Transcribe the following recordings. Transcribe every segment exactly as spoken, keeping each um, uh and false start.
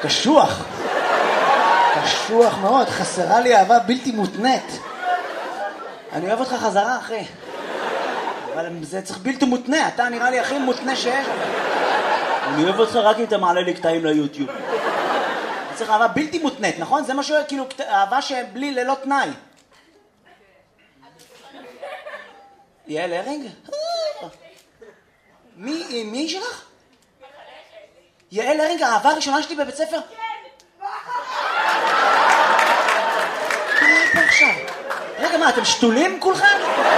קשוח. קשוח מאוד, חסרה לי אהבה בלתי מותנית. אני אוהב אותך חזרה, אחי. אבל זה צריך בלתי מותנה, אתה נראה לי הכי מותנה שיש. אני אוהב אותך רק אם אתה מעלה לי קטעים ליוטיוב. אני צריך אהבה בלתי מותנית, נכון? זה משהו, כאילו, אהבה שבלי ללא תנאי. יעל הרינג? מי, מי שלך? יעל הרינג, האהבה הראשונה שלי בבית ספר? מה עכשיו? רגע, מה, אתם שתולים כולכם?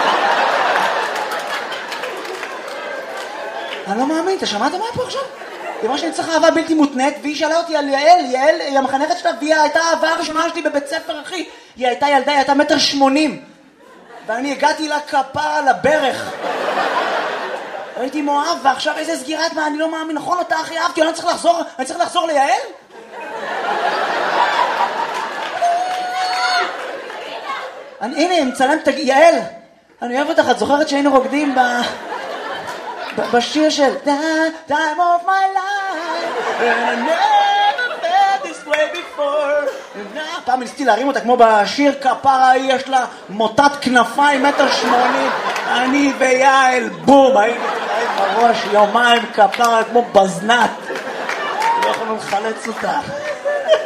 אני לא מאמין, אתה שמעת מה פה עכשיו? היא אמרה שאני צריך אהבה בלתי מותנית, והיא שאלה אותי על יעל, יעל היא המחנכת שלה, והיא הייתה האהבה הראשונה שלי בבית ספר, אחי. היא הייתה ילדה, היא הייתה מטר שמונים. ואני הגעתי לה כפה על הברך. הייתי מואב, ועכשיו איזה סגירת מה, אני לא מאמין, נכון אותה הכי אהבתי, אני צריך לחזור, אני צריך לחזור ליעל? אני, הנה, מצלם, תג... יעל, אני אוהב אותך, את זוכרת שהיינו רוקדים ב... ב... בשיר של Time of my life and I never felt this way before. פעם ניסיתי להרים אותה כמו בשיר כפרה, יש לה מוטת כנפיים, מטר שמונים, אני ויעל, בום, היינו תלעים בראש, יומיים כפרה כמו בזנת, לא יכולנו לחלץ אותה.